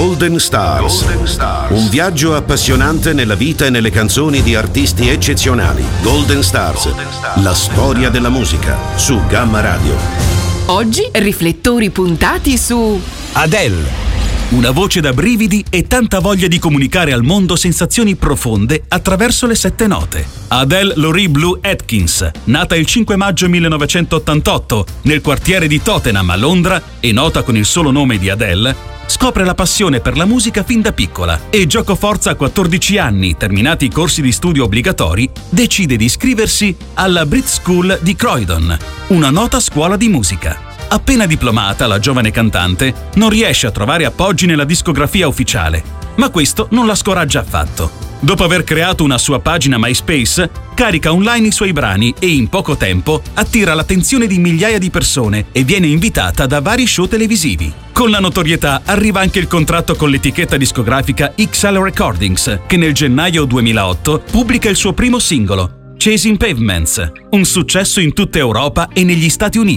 Golden Stars. Un viaggio appassionante nella vita e nelle canzoni di artisti eccezionali. Golden Stars. La storia della musica su Gamma Radio. Oggi riflettori puntati su Adele. Una voce da brividi e tanta voglia di comunicare al mondo sensazioni profonde attraverso le 7 note. Adele Laurie Blue Atkins, nata il 5 maggio 1988 nel quartiere di Tottenham a Londra e nota con il solo nome di Adele, scopre la passione per la musica fin da piccola e giocoforza a 14 anni, terminati i corsi di studio obbligatori, decide di iscriversi alla Brit School di Croydon, una nota scuola di musica. Appena diplomata, la giovane cantante non riesce a trovare appoggi nella discografia ufficiale, ma questo non la scoraggia affatto. Dopo aver creato una sua pagina MySpace, carica online i suoi brani e in poco tempo attira l'attenzione di migliaia di persone e viene invitata da vari show televisivi. Con la notorietà arriva anche il contratto con l'etichetta discografica XL Recordings, che nel gennaio 2008 pubblica il suo primo singolo, Chasing Pavements, un successo in tutta Europa e negli Stati Uniti.